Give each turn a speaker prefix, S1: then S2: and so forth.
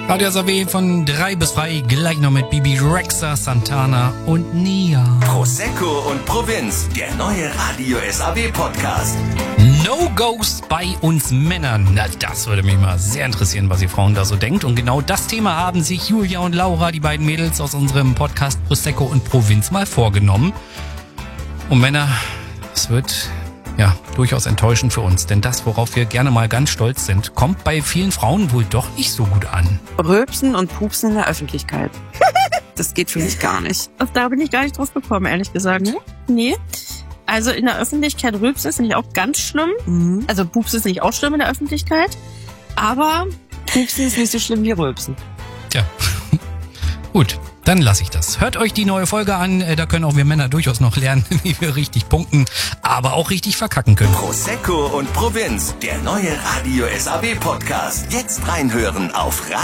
S1: Radio SAW von 3 bis 3, gleich noch mit Bibi Rexha, Santana und Nia.
S2: Prosecco und Provinz, der neue Radio SAW Podcast.
S1: No-Gos bei uns Männern. Na, das würde mich mal sehr interessieren, was ihr Frauen da so denkt. Und genau das Thema haben sich Julia und Laura, die beiden Mädels aus unserem Podcast Prosecco und Provinz, mal vorgenommen. Und Männer, es wird durchaus enttäuschend für uns, denn das, worauf wir gerne mal ganz stolz sind, kommt bei vielen Frauen wohl doch nicht so gut an.
S3: Rülpsen und Pupsen in der Öffentlichkeit. Das geht für mich gar nicht.
S4: Da bin ich gar nicht drauf gekommen, ehrlich gesagt. Nee. Also in der Öffentlichkeit rülpsen ist nicht auch ganz schlimm.
S3: Mhm.
S4: Also Pupsen ist nicht auch schlimm in der Öffentlichkeit. Aber
S3: Pupsen ist nicht so schlimm wie Rülpsen.
S1: Tja, gut. Dann lasse ich das. Hört euch die neue Folge an, da können auch wir Männer durchaus noch lernen, wie wir richtig punkten, aber auch richtig verkacken können.
S2: Prosecco und Provinz, der neue Radio SAW Podcast. Jetzt reinhören auf